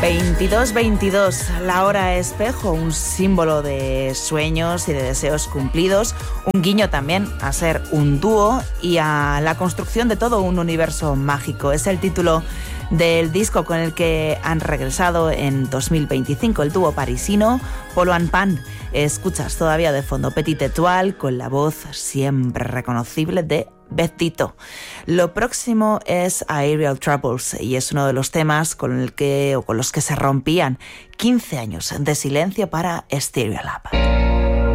22:22, la hora espejo, un símbolo de sueños y de deseos cumplidos, un guiño también a ser un dúo y a la construcción de todo un universo mágico. Es el título del disco con el que han regresado en 2025 el dúo parisino Polo and Pan. Escuchas todavía de fondo Petit Étoile con la voz siempre reconocible de Betito. Lo próximo es Aerial Troubles y es uno de los temas con los que se rompían 15 años de silencio para Stereolab.